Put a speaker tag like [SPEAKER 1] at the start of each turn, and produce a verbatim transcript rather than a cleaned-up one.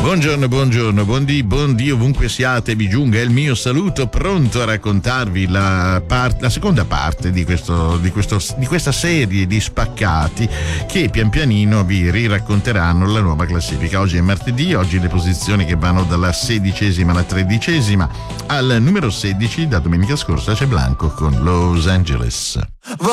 [SPEAKER 1] Buongiorno, buongiorno, buondì, buondì ovunque siate, vi giunga il mio saluto, pronto a raccontarvi la, part- la seconda parte di, questo, di, questo, di questa serie di spaccati che pian pianino vi riracconteranno la nuova classifica. Oggi è martedì, oggi le posizioni che vanno dalla sedicesima alla tredicesima. Al numero sedici da domenica scorsa c'è Blanco con Los Angeles.